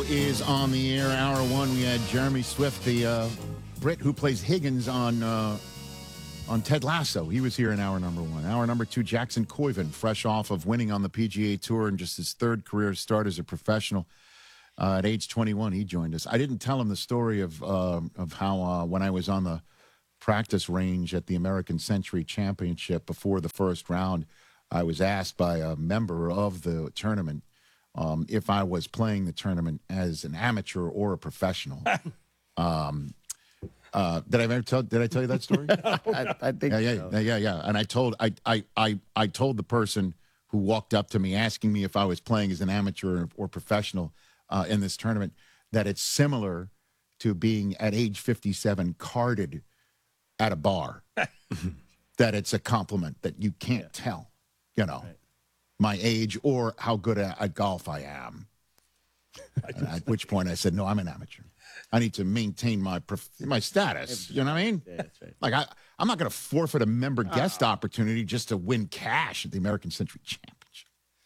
Is on the air. Hour one, we had Jeremy Swift, the Brit who plays Higgins on Ted Lasso. He was here in hour number one. Hour number two, Jackson Koiven, fresh off of winning on the PGA Tour and just his third career start as a professional. At age 21, he joined us. I didn't tell him the story of how when I was on the practice range at the American Century Championship before the first round, I was asked by a member of the tournament if I was playing the tournament as an amateur or a professional. Did I tell you that story? I think so. Yeah. And I told the person who walked up to me asking me if I was playing as an amateur or professional in this tournament that it's similar to being at age 57 carded at a bar. That it's a compliment that you can't tell, my age or how good at golf I am. At which point I said, no, I'm an amateur. I need to maintain my status. You know what I mean? Yeah, that's right. Like, I'm not going to forfeit a member guest opportunity just to win cash at the American Century Championship.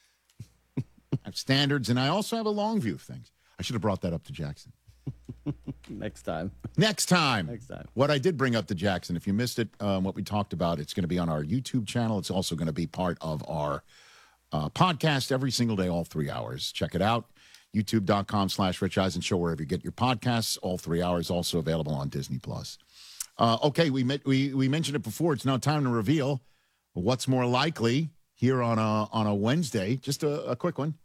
I have standards, and I also have a long view of things. I should have brought that up to Jackson. Next time. Next time. What I did bring up to Jackson, if you missed it, what we talked about, it's going to be on our YouTube channel. It's also going to be part of our podcast every single day, all 3 hours. Check it out. YouTube.com/Rich Eisen Show, wherever you get your podcasts, all 3 hours, also available on Disney+. Okay, we mentioned it before. It's now time to reveal what's more likely here on a Wednesday. Just a quick one.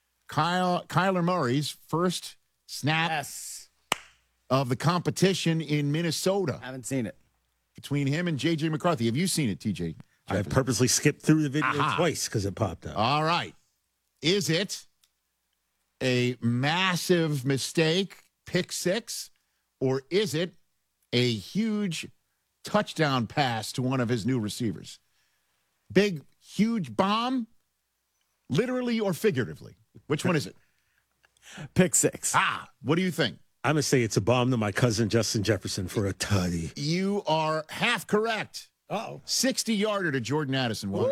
Kyler Murray's first snap of the competition in Minnesota. I haven't seen it. Between him and J.J. McCarthy. Have you seen it, TJ? I purposely skipped through the video twice because it popped up. All right. Is it a massive mistake, pick six, or is it a huge touchdown pass to one of his new receivers? Big, huge bomb, literally or figuratively? Which one is it? Pick six. What do you think? I'm going to say it's a bomb to my cousin Justin Jefferson for a tutty. You are half correct. 60-yarder to Jordan Addison. Woo,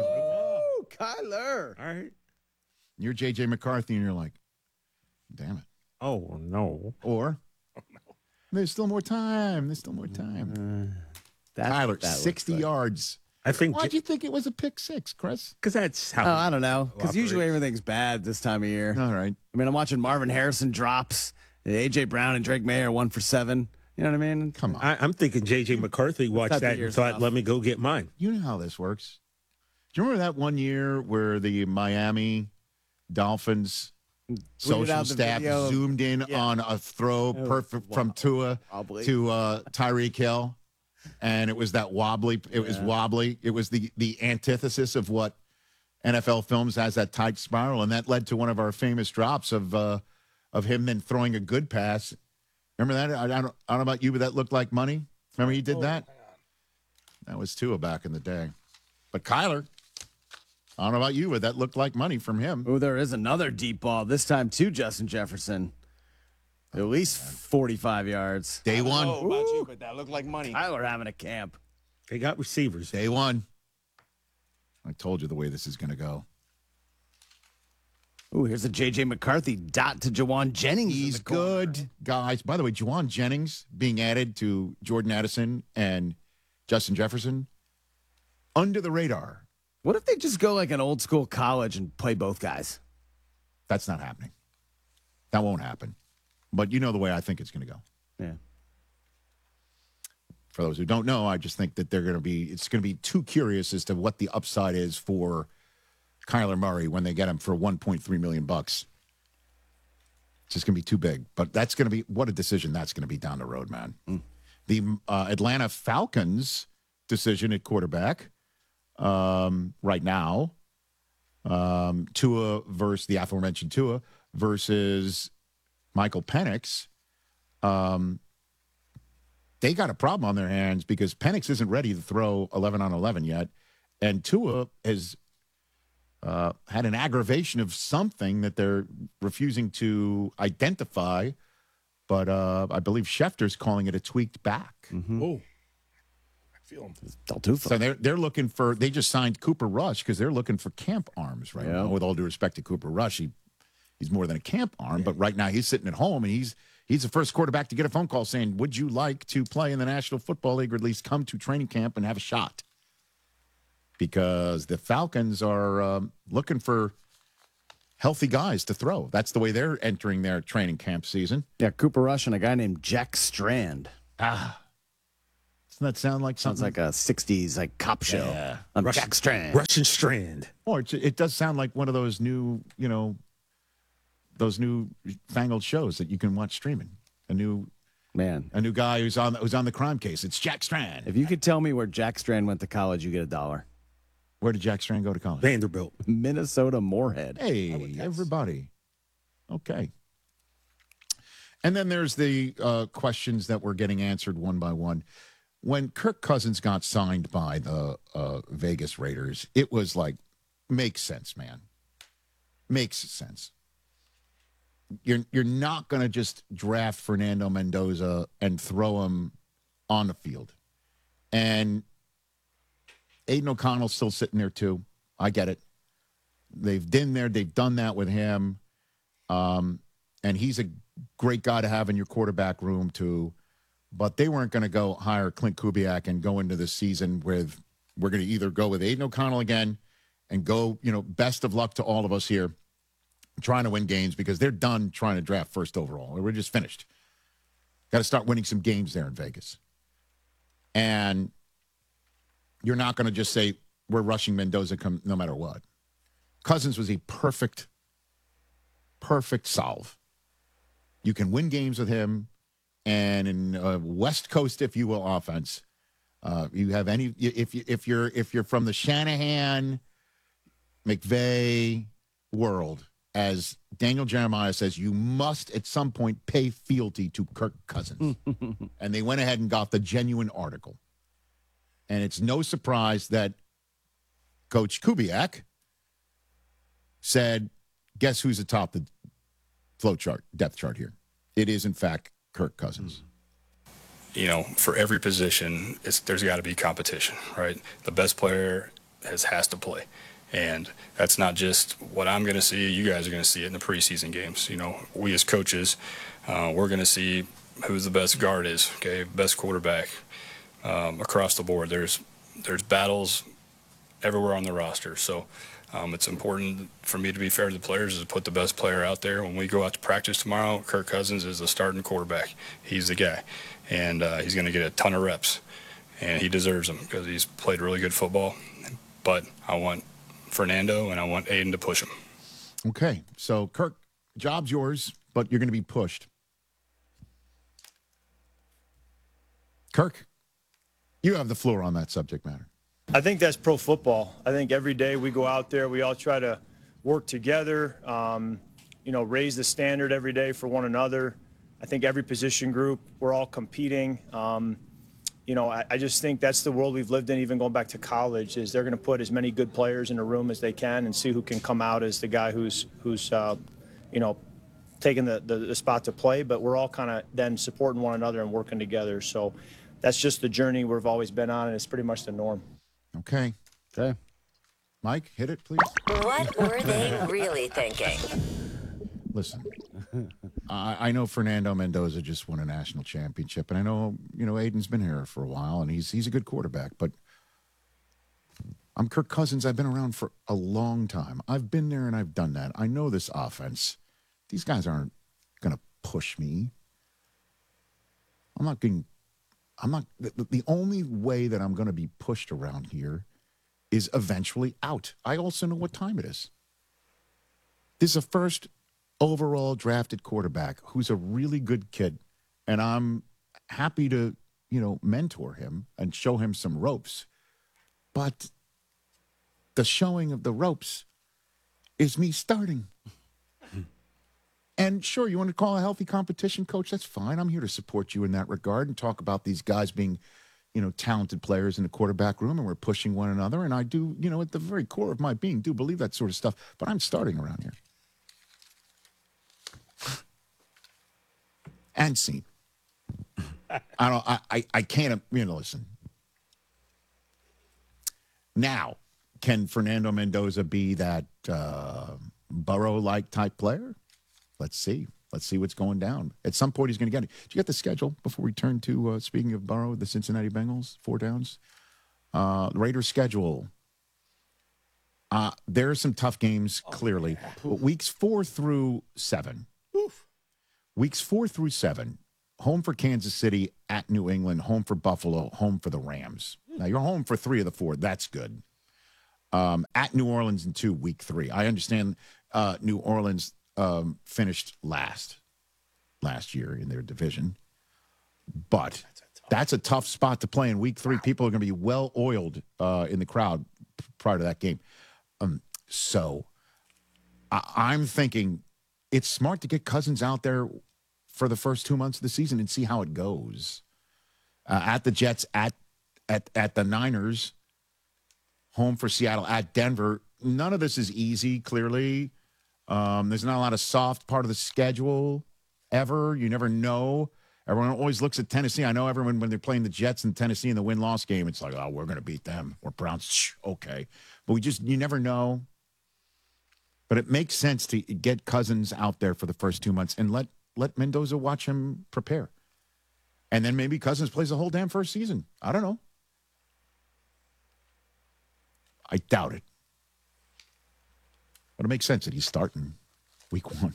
Kyler. All right. You're J.J. McCarthy, and you're like, damn it. Oh, no. Or, there's still more time. Kyler, 60 yards. I think. Why'd you think it was a pick six, Chris? Because that's how. I don't know. Because usually everything's bad this time of year. All right. I mean, I'm watching Marvin Harrison drops. A.J. Brown and Drake May are 1 for 7. You know what I mean? Come on. I'm thinking J.J. McCarthy watched that and thought, let me go get mine. You know how this works. Do you remember that one year where the Miami Dolphins social staff zoomed in on a throw perfect from Tua to Tyreek Hill? And it was that wobbly. It was wobbly. It was the antithesis of what NFL Films has, that tight spiral. And that led to one of our famous drops of him then throwing a good pass. Remember that? I don't know about you, but that looked like money. Remember he did that? That was Tua back in the day. But Kyler, I don't know about you, but that looked like money from him. Oh, there is another deep ball, this time to Justin Jefferson. At least 45 yards. Day one. I don't know about you, but that looked like money. Kyler having a camp. They got receivers. Day one. I told you the way this is going to go. Ooh, here's a J.J. McCarthy dot to Jawan Jennings. He's good, guys. By the way, Jawan Jennings being added to Jordan Addison and Justin Jefferson, under the radar. What if they just go like an old school college and play both guys? That's not happening. That won't happen. But you know the way I think it's going to go. Yeah. For those who don't know, I just think that it's going to be too curious as to what the upside is for Kyler Murray when they get him for $1.3 million. It's just going to be too big. But that's going to be, what a decision that's going to be down the road, man. The Atlanta Falcons decision at quarterback right now, Tua versus the aforementioned Tua versus Michael Penix. They got a problem on their hands because Penix isn't ready to throw 11 on 11 yet. And Tua has had an aggravation of something that they're refusing to identify. But I believe Schefter's calling it a tweaked back. Oh, I feel him. So they're looking for, they just signed Cooper Rush because they're looking for camp arms right now. With all due respect to Cooper Rush, he he's more than a camp arm. But right now he's sitting at home, and he's the first quarterback to get a phone call saying, would you like to play in the National Football League or at least come to training camp and have a shot? Because the Falcons are looking for healthy guys to throw. That's the way they're entering their training camp season. Yeah, Cooper Rush and a guy named Jack Strand. Doesn't that sound like something? Sounds like a 60s cop show. Yeah. I'm Jack Strand. Russian Strand. Or it does sound like one of those new, those new fangled shows that you can watch streaming. A new guy who's on the crime case. It's Jack Strand. If you could tell me where Jack Strand went to college, you get $1. Where did Jack Strand go to college? Vanderbilt. Minnesota Moorhead. Hey, everybody. Okay. And then there's the questions that were getting answered one by one. When Kirk Cousins got signed by the Vegas Raiders, it was like, makes sense, man. Makes sense. You're not going to just draft Fernando Mendoza and throw him on the field. And Aiden O'Connell's still sitting there, too. I get it. They've been there. They've done that with him. And he's a great guy to have in your quarterback room, too. But they weren't going to go hire Clint Kubiak and go into the season with, we're going to either go with Aiden O'Connell again and go, best of luck to all of us here trying to win games, because they're done trying to draft first overall. We're just finished. Got to start winning some games there in Vegas. And you're not going to just say, we're rushing Mendoza no matter what. Cousins was a perfect solve. You can win games with him, and in West Coast, if you will, offense, you have any. If you're from the Shanahan, McVay world, as Daniel Jeremiah says, you must at some point pay fealty to Kirk Cousins, and they went ahead and got the genuine article. And it's no surprise that Coach Kubiak said, guess who's atop the depth chart here? It is, in fact, Kirk Cousins. For every position, there's got to be competition, right? The best player has to play. And that's not just what I'm going to see. You guys are going to see it in the preseason games. We as coaches, we're going to see who the best guard is, okay, best quarterback. Across the board, there's battles everywhere on the roster. So it's important for me to be fair to the players, is to put the best player out there. When we go out to practice tomorrow, Kirk Cousins is the starting quarterback. He's the guy, and he's going to get a ton of reps, and he deserves them because he's played really good football. But I want Fernando and I want Aiden to push him. Okay, so Kirk, job's yours, but you're going to be pushed. Kirk, you have the floor on that subject matter. I think that's pro football. I think every day we go out there, we all try to work together, raise the standard every day for one another. I think every position group, we're all competing. I just think that's the world we've lived in, even going back to college, is they're going to put as many good players in a room as they can and see who can come out as the guy who's taking the spot to play. But we're all kind of then supporting one another and working together. So that's just the journey we've always been on, and it's pretty much the norm. Okay. Mike, hit it, please. What were they really thinking? Listen, I know Fernando Mendoza just won a national championship, and I know, Aiden's been here for a while, and he's a good quarterback, but I'm Kirk Cousins. I've been around for a long time. I've been there, and I've done that. I know this offense. These guys aren't going to push me. The only way that I'm going to be pushed around here is eventually out. I also know what time it is. This is a first overall drafted quarterback who's a really good kid, and I'm happy to, mentor him and show him some ropes. But the showing of the ropes is me starting. And sure, you want to call a healthy competition, coach? That's fine. I'm here to support you in that regard and talk about these guys being, talented players in the quarterback room, and we're pushing one another. And I do, at the very core of my being, do believe that sort of stuff. But I'm starting around here. And seen. I can't, listen. Now, can Fernando Mendoza be that Burrow-like type player? let's see. Let's see what's going down. At some point, he's going to get it. Did you get the schedule before we turn to, speaking of Burrow, the Cincinnati Bengals, 4 downs? Raiders schedule. There are some tough games, clearly. Yeah. But weeks 4 through 7. Oof. Weeks 4 through 7. Home for Kansas City, at New England, home for Buffalo, home for the Rams. Now, you're home for 3 of the 4. That's good. At New Orleans in 2, week 3. I understand New Orleans finished last year in their division. But that's a tough spot to play in week 3. People are going to be well-oiled in the crowd prior to that game. So I'm thinking it's smart to get Cousins out there for the first 2 months of the season and see how it goes. At the Jets, at the Niners, home for Seattle, at Denver. None of this is easy, clearly. There's not a lot of soft part of the schedule ever. You never know. Everyone always looks at Tennessee. I know everyone, when they're playing the Jets in Tennessee in the win-loss game, it's like, oh, we're going to beat them. We're Browns. Okay. But you never know. But it makes sense to get Cousins out there for the first 2 months and let Mendoza watch him prepare. And then maybe Cousins plays the whole damn first season. I don't know. I doubt it. But it makes sense that he's starting week 1.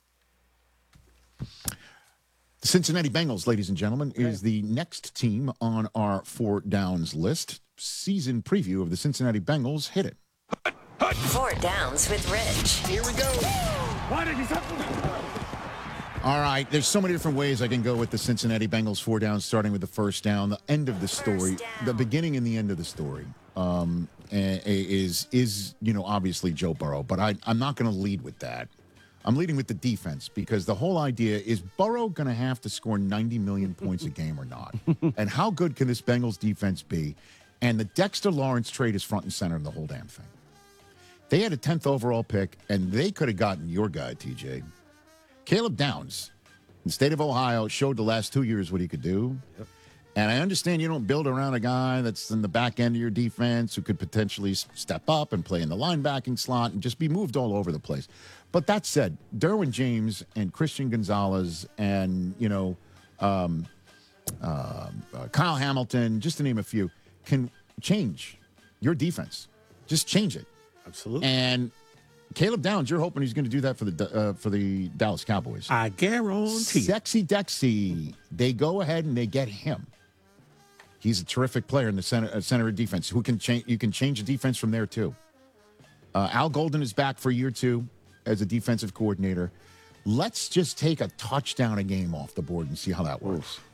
The Cincinnati Bengals, ladies and gentlemen, is the next team on our 4 downs list. Season preview of the Cincinnati Bengals. Hit it. 4 downs with Rich. Here we go. All right, there's so many different ways I can go with the Cincinnati Bengals 4 downs, starting with the first down, the end of the story, the beginning and the end of the story. Is obviously Joe Burrow, but I'm not going to lead with that. I'm leading with the defense because the whole idea is Burrow going to have to score 90 million points a game or not? And how good can this Bengals defense be? And the Dexter Lawrence trade is front and center in the whole damn thing. They had a 10th overall pick, and they could have gotten your guy, TJ. Caleb Downs, in the state of Ohio, showed the last 2 years what he could do. Yep. And I understand you don't build around a guy that's in the back end of your defense who could potentially step up and play in the linebacking slot and just be moved all over the place. But that said, Derwin James and Christian Gonzalez and, Kyle Hamilton, just to name a few, can change your defense. Just change it. Absolutely. And Caleb Downs, you're hoping he's going to do that for the Dallas Cowboys. I guarantee. Sexy Dexy. They go ahead and they get him. He's a terrific player in the center of defense who can change. You can change the defense from there too. Al Golden is back for year 2 as a defensive coordinator. Let's just take a touchdown a game off the board and see how that works. Oof.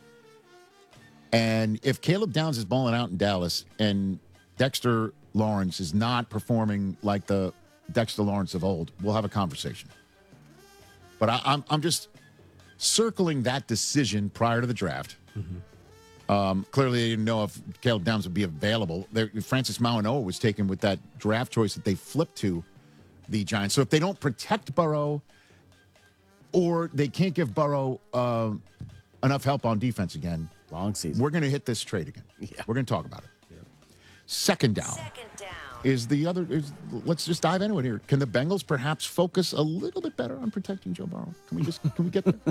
And if Caleb Downs is balling out in Dallas and Dexter Lawrence is not performing like the Dexter Lawrence of old, we'll have a conversation. But I'm just circling that decision prior to the draft. Mm-hmm. Clearly, they didn't know if Caleb Downs would be available. Francis Mauigoa was taken with that draft choice that they flipped to the Giants. So if they don't protect Burrow or they can't give Burrow enough help on defense again, long season, we're going to hit this trade again. Yeah. We're going to talk about it. Yeah. Second down. Is the other? Let's just dive into it here. Can the Bengals perhaps focus a little bit better on protecting Joe Burrow? Can we get there?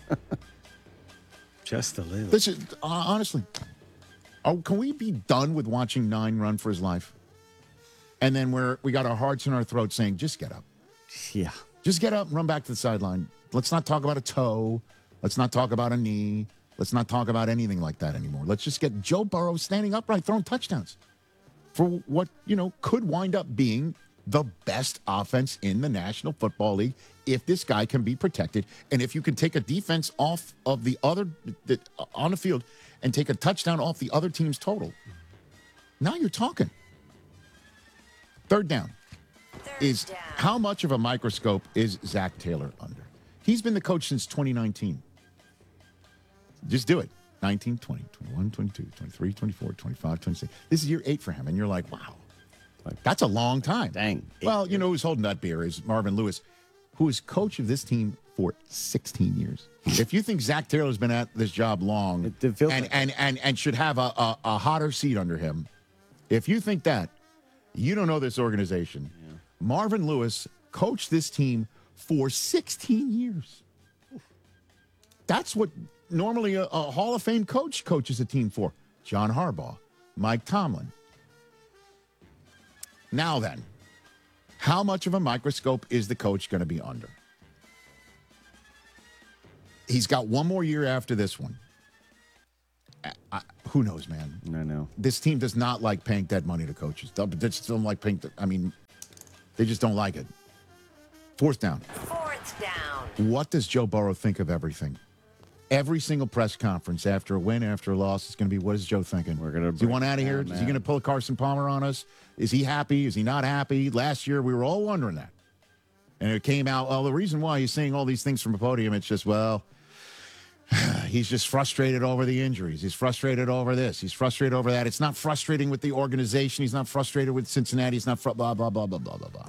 Just a little. This is honestly. Can we be done with watching Nine run for his life? And then we got our hearts in our throats saying, just get up. Yeah. Just get up and run back to the sideline. Let's not talk about a toe. Let's not talk about a knee. Let's not talk about anything like that anymore. Let's just get Joe Burrow standing upright, throwing touchdowns for what, could wind up being the best offense in the National Football League if this guy can be protected. And if you can take a defense off of the other on the field and take a touchdown off the other team's total, now you're talking. Third down is how much of a microscope is Zach Taylor under? He's been the coach since 2019. Just do it. 19, 20, 21, 22, 23, 24, 25, 26. This is year 8 for him. And you're like, wow, that's a long time. Dang. Well, who's holding that beer is Marvin Lewis, who is coach of this team for 16 years. If you think Zach Taylor's been at this job long and should have a hotter seat under him, if you think that, you don't know this organization. Yeah. Marvin Lewis coached this team for 16 years. That's what normally a Hall of Fame coach coaches a team for. John Harbaugh, Mike Tomlin. Now then, how much of a microscope is the coach going to be under? He's got one more year after this one. Who knows, man? I know. This team does not like paying dead money to coaches. They just don't like paying. They just don't like it. Fourth down. Fourth down. What does Joe Burrow think of everything? Every single press conference after a win, after a loss, is going to be, what is Joe thinking? Does he want out of here? Is he going to pull a Carson Palmer on us? Is he happy? Is he not happy? Last year, we were all wondering that. And it came out, well, the reason why he's saying all these things from a podium, it's just, well, he's just frustrated over the injuries. He's frustrated over this. He's frustrated over that. It's not frustrating with the organization. He's not frustrated with Cincinnati. He's not blah, blah, blah, blah, blah, blah, blah.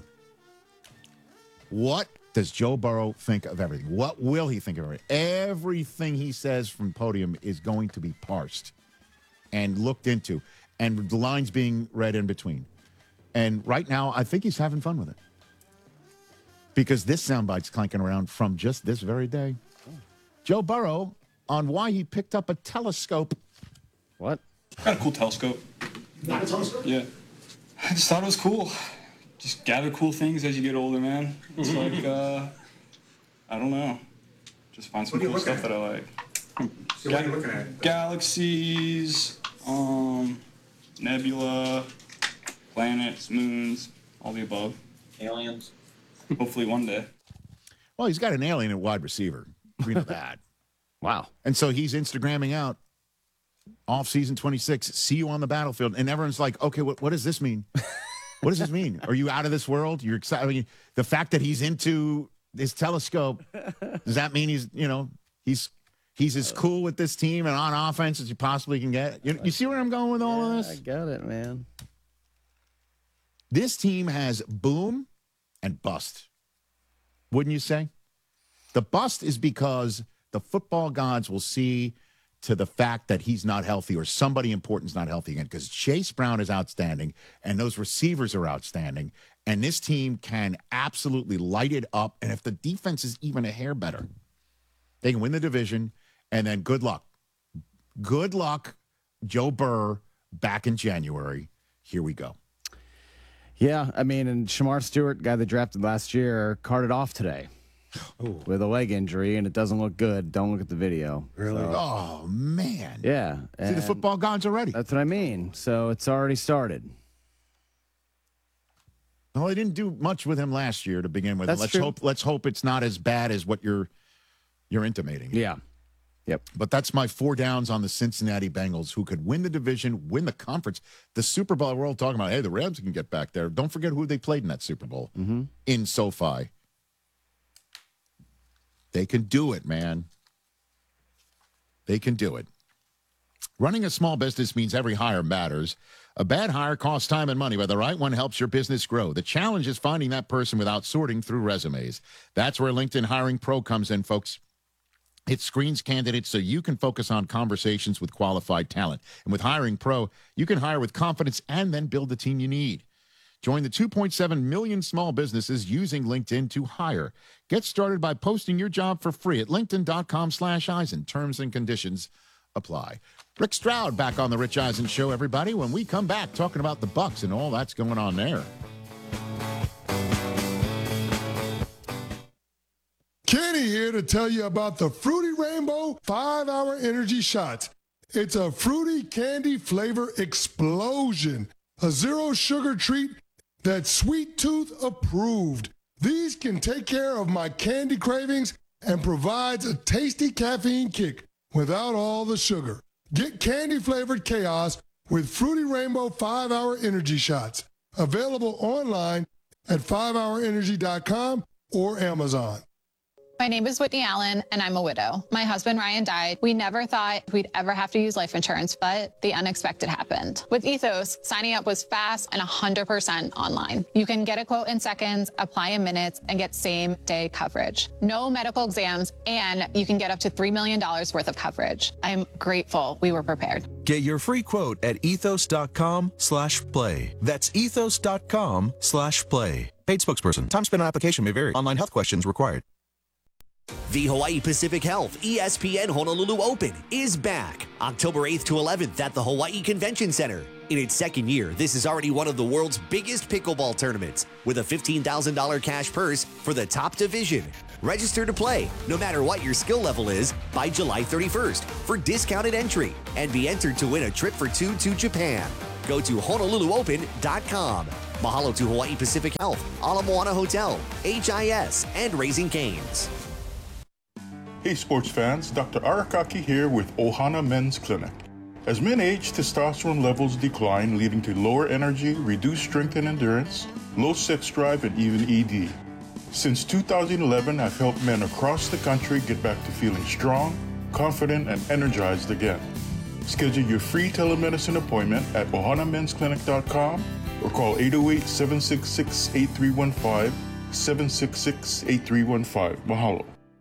What does Joe Burrow think of everything? What will he think of everything? Everything he says from podium is going to be parsed and looked into, and the lines being read in between. And right now, I think he's having fun with it. Because this soundbite's clanking around from just this very day. Joe Burrow on why he picked up a telescope. What? Got a cool telescope. Not a telescope? Yeah. I just thought it was cool. Just gather cool things as you get older, man. It's like, I don't know. Just find some cool stuff that I like. So what are you looking at? Galaxies, nebula, planets, moons, all the above. Aliens? Hopefully one day. Well, he's got an alien at wide receiver. We know that. Wow. And so he's Instagramming out off-season 26, see you on the battlefield. And everyone's like, okay, what does this mean? What does this mean? Are you out of this world? You're excited? I mean, the fact that he's into this telescope, does that mean he's as cool with this team and on offense as you possibly can get? You see where I'm going with all of this? I got it, man. This team has boom and bust. Wouldn't you say? The bust is because the football gods will see to the fact that he's not healthy or somebody important is not healthy again, because Chase Brown is outstanding and those receivers are outstanding, and this team can absolutely light it up. And if the defense is even a hair better, they can win the division. And then good luck. Good luck, Joe Burr, back in January. Here we go. Yeah, I mean, and Shamar Stewart, guy they drafted last year, carted off today. Ooh. With a leg injury, and it doesn't look good. Don't look at the video. Really? So, oh, man. Yeah. See the football gods already. That's what I mean. So it's already started. Well, they didn't do much with him last year to begin with. That's true. Let's hope it's not as bad as what you're intimating. Yeah. Yep. But that's my 4 downs on the Cincinnati Bengals, who could win the division, win the conference. The Super Bowl, we're all talking about, hey, the Rams can get back there. Don't forget who they played in that Super Bowl in SoFi. They can do it, man. They can do it. Running a small business means every hire matters. A bad hire costs time and money, but the right one helps your business grow. The challenge is finding that person without sorting through resumes. That's where LinkedIn Hiring Pro comes in, folks. It screens candidates so you can focus on conversations with qualified talent. And with Hiring Pro, you can hire with confidence and then build the team you need. Join the 2.7 million small businesses using LinkedIn to hire. Get started by posting your job for free at linkedin.com/Eisen. Terms and conditions apply. Rick Stroud back on the Rich Eisen Show, everybody, when we come back talking about the Bucs and all that's going on there. Kenny here to tell you about the Fruity Rainbow 5-Hour Energy Shots. It's a fruity candy flavor explosion. A zero-sugar treat that's Sweet Tooth approved. These can take care of my candy cravings and provides a tasty caffeine kick without all the sugar. Get candy-flavored chaos with Fruity Rainbow 5-Hour Energy Shots. Available online at 5hourenergy.com or Amazon. My name is Whitney Allen, and I'm a widow. My husband, Ryan, died. We never thought we'd ever have to use life insurance, but the unexpected happened. With Ethos, signing up was fast and 100% online. You can get a quote in seconds, apply in minutes, and get same-day coverage. No medical exams, and you can get up to $3 million worth of coverage. I'm grateful we were prepared. Get your free quote at ethos.com/play. That's ethos.com/play. Paid spokesperson. Time spent on application may vary. Online health questions required. The Hawaii Pacific Health ESPN Honolulu Open is back October 8th to 11th at the Hawaii Convention Center. In its second year, this is already one of the world's biggest pickleball tournaments with a $15,000 cash purse for the top division. Register to play, no matter what your skill level is, by July 31st for discounted entry and be entered to win a trip for two to Japan. Go to HonoluluOpen.com. Mahalo to Hawaii Pacific Health, Ala Moana Hotel, HIS, and Raising Cane's. Hey sports fans, Dr. Arakaki here with Ohana Men's Clinic. As men age, testosterone levels decline, leading to lower energy, reduced strength and endurance, low sex drive, and even ED. Since 2011, I've helped men across the country get back to feeling strong, confident, and energized again. Schedule your free telemedicine appointment at ohanamensclinic.com or call 808-766-8315, 766-8315. Mahalo.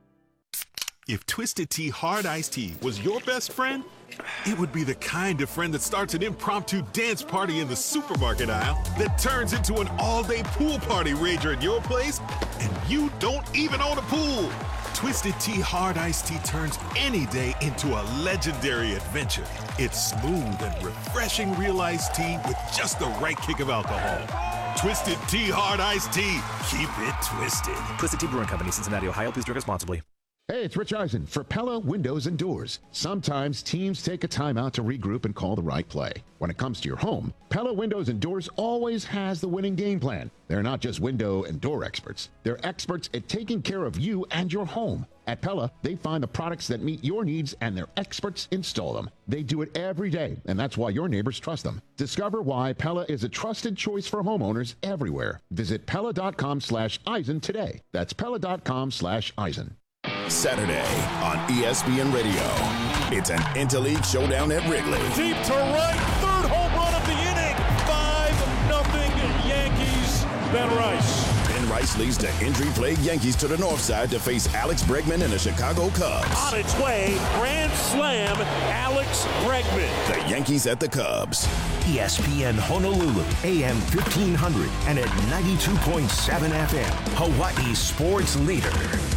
If Twisted Tea Hard Iced Tea was your best friend, it would be the kind of friend that starts an impromptu dance party in the supermarket aisle that turns into an all-day pool party rager at your place, and you don't even own a pool. Twisted Tea Hard Iced Tea turns any day into a legendary adventure. It's smooth and refreshing real iced tea with just the right kick of alcohol. Twisted Tea Hard Iced Tea. Keep it twisted. Twisted Tea Brewing Company, Cincinnati, Ohio. Please drink responsibly. Hey, it's Rich Eisen for Pella Windows and Doors. Sometimes teams take a timeout to regroup and call the right play. When it comes to your home, Pella Windows and Doors always has the winning game plan. They're not just window and door experts. They're experts at taking care of you and your home. At Pella, they find the products that meet your needs and their experts install them. They do it every day, and that's why your neighbors trust them. Discover why Pella is a trusted choice for homeowners everywhere. Visit Pella.com/Eisen today. That's Pella.com/Eisen. Saturday on ESPN Radio. It's an Interleague showdown at Wrigley. Deep to right, third home run of the inning. 5-0 Yankees. Ben Rice. Ben Rice leads the injury-plagued Yankees to the north side to face Alex Bregman and the Chicago Cubs. On its way, grand slam, Alex Bregman. The Yankees at the Cubs. ESPN Honolulu, AM 1500 and at 92.7 FM. Hawaii's sports leader.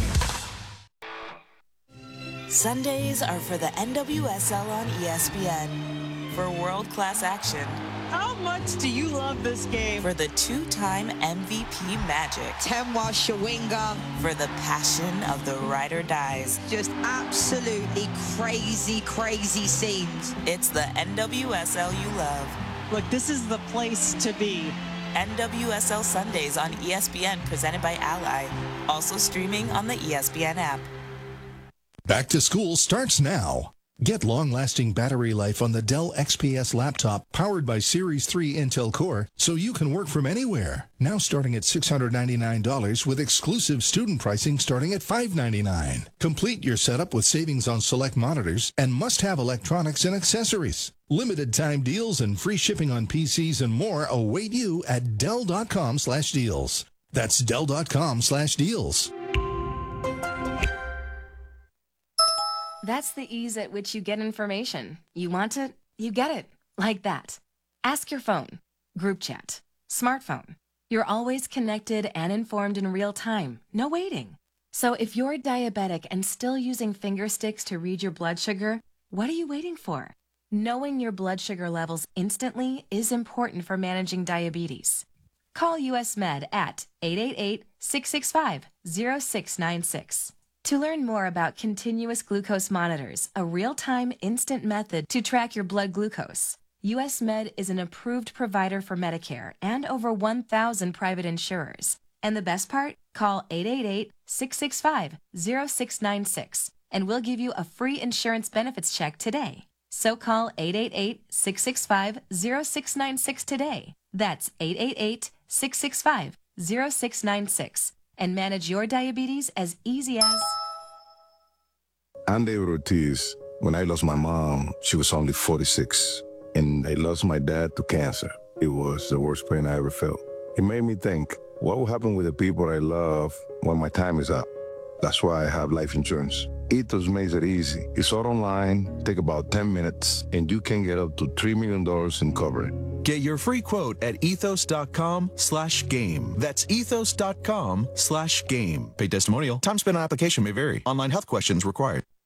Sundays are for the NWSL on ESPN. For world-class action. How much do you love this game? For the two-time MVP magic. Temwa Shawinga. For the passion of the ride or dies. Just absolutely crazy, crazy scenes. It's the NWSL you love. Look, this is the place to be. NWSL Sundays on ESPN, presented by Ally. Also streaming on the ESPN app. Back to school starts now. Get long-lasting battery life on the Dell XPS laptop powered by Series 3 Intel Core so you can work from anywhere. Now starting at $699 with exclusive student pricing starting at $599. Complete your setup with savings on select monitors and must-have electronics and accessories. Limited time deals and free shipping on PCs and more await you at Dell.com/deals. That's Dell.com/deals. That's the ease at which you get information. You want it, you get it. Like that. Ask your phone. Group chat. Smartphone. You're always connected and informed in real time. No waiting. So if you're diabetic and still using finger sticks to read your blood sugar, what are you waiting for? Knowing your blood sugar levels instantly is important for managing diabetes. Call US Med at 888-665-0696. To learn more about continuous glucose monitors, a real-time instant method to track your blood glucose, US Med is an approved provider for Medicare and over 1,000 private insurers. And the best part? Call 888-665-0696 and we'll give you a free insurance benefits check today. So call 888-665-0696 today. That's 888-665-0696. And manage your diabetes as easy as... I'm David Ortiz. When I lost my mom, she was only 46. And I lost my dad to cancer. It was the worst pain I ever felt. It made me think, what will happen with the people I love when my time is up? That's why I have life insurance. Ethos makes it easy. It's all online, take about 10 minutes, and you can get up to $3 million in coverage. Get your free quote at ethos.com/game. That's ethos.com/game. Paid testimonial. Time spent on application may vary. Online health questions required.